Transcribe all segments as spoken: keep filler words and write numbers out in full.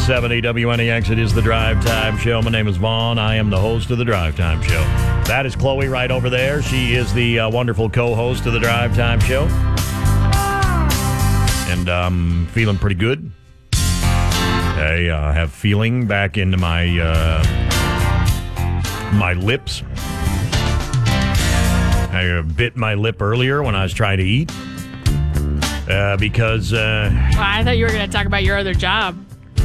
seventy W N E X. It is the Drive Time Show. My name is Vaughn. I am the host of the Drive Time Show. That is Chloe right over there. She is the uh, wonderful co-host of the Drive Time Show. And I'm feeling pretty good. I uh, have feeling back into my uh, my lips. I uh, bit my lip earlier when I was trying to eat. Uh, because... Uh, well, I thought you were going to talk about your other job.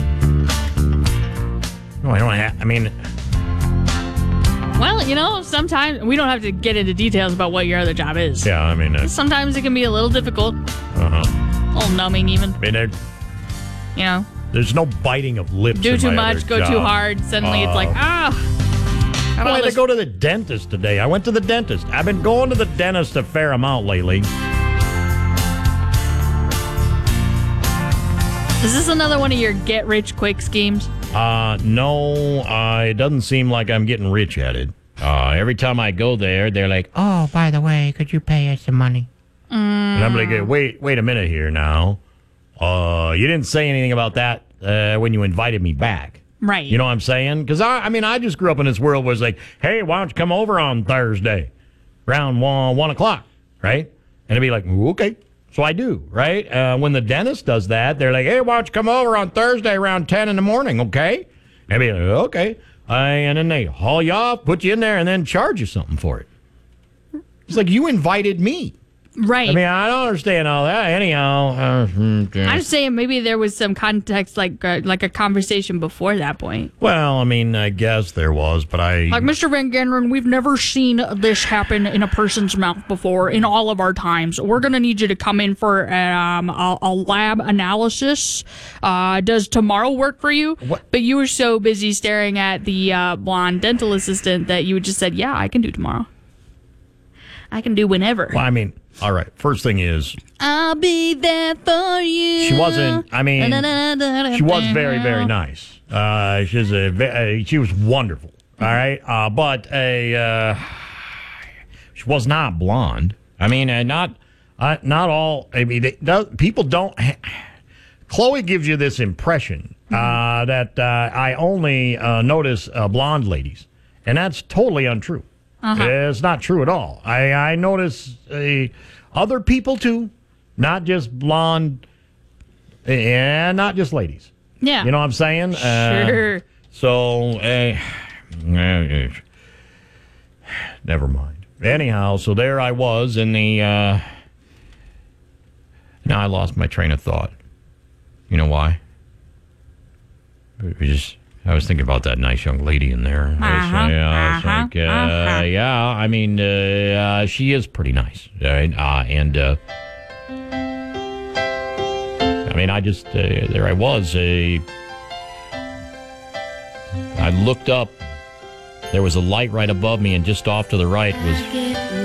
No, I don't have... I mean... Well, you know, sometimes... We don't have to get into details about what your other job is. Yeah, I mean... Uh, sometimes it can be a little difficult. Uh-huh. A little numbing, even. I mean, there, you know? There's no biting of lips. Do in too my much, other go job. too hard. Suddenly uh, it's like, ah... I had to go to the dentist today. I went to the dentist. I've been going to the dentist a fair amount lately. Is this another one of your get-rich-quick schemes? Uh, no, uh, it doesn't seem like I'm getting rich at it. Uh, every time I go there, they're like, oh, by the way, could you pay us some money? Mm. And I'm like, wait, wait a minute here now. Uh, you didn't say anything about that uh, when you invited me back. Right. You know what I'm saying? Because, I, I mean, I just grew up in this world where it's like, hey, why don't you come over on Thursday around one, one o'clock, right? And it'd be like, okay. So I do, right? Uh, when the dentist does that, they're like, hey, why don't you come over on Thursday around ten in the morning, okay? And I'd be like, okay. Uh, and then they haul you off, put you in there, and then charge you something for it. It's like you invited me. Right. I mean, I don't understand all that. Anyhow. Uh, I'm just saying maybe there was some context, like uh, like a conversation before that point. Well, I mean, I guess there was, but I... Like, Mister Van Genderen, we've never seen this happen in a person's mouth before in all of our times. We're going to need you to come in for um, a, a lab analysis. Uh, does tomorrow work for you? What? But you were so busy staring at the uh, blonde dental assistant that you just said, yeah, I can do tomorrow. I can do whenever. Well, I mean, all right. First thing is, I'll be there for you. she wasn't. I mean, she was very, very nice. Uh, she's a. ve- uh, She was wonderful. All right, uh, but a. Uh, she was not blonde. I mean, uh, not. Uh, not all. I mean, they, no, people don't. Chloe gives you this impression uh, that uh, I only uh, notice uh, blonde ladies, and that's totally untrue. Uh-huh. It's not true at all. I, I notice uh, other people, too, not just blonde, and not just ladies. Yeah. You know what I'm saying? Sure. Uh, so, uh, uh, never mind. Anyhow, so there I was in the, uh, now I lost my train of thought. You know why? We just... I was thinking about that nice young lady in there. I was, Uh-huh, yeah, I was uh-huh, like, uh, uh-huh. yeah, I mean, uh, uh, she is pretty nice. Right? Uh, and, uh, I mean, I just, uh, there I was. Uh, I looked up. There was a light right above me, and just off to the right was